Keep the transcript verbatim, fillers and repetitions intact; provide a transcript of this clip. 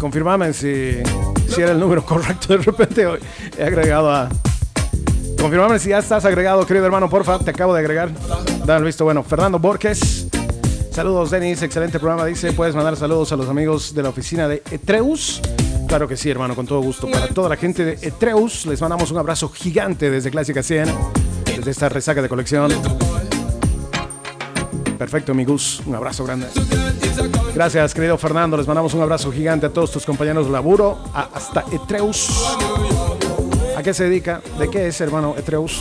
confirmame si, si era el número correcto. De repente hoy he agregado a... Confirmame si ya estás agregado, querido hermano, porfa. Te acabo de agregar. Dale el visto. Bueno, Fernando Borges. Saludos, Denis. Excelente programa. Dice, ¿puedes mandar saludos a los amigos de la oficina de Etreus? Claro que sí, hermano, con todo gusto. Para toda la gente de Etreus, les mandamos un abrazo gigante desde Clásica cien, desde esta resaca de colección. Perfecto, mi Gus. Un abrazo grande. Gracias, querido Fernando. Les mandamos un abrazo gigante a todos tus compañeros de laburo, a, hasta Etreus. ¿A qué se dedica? ¿De qué es, hermano, Etreus?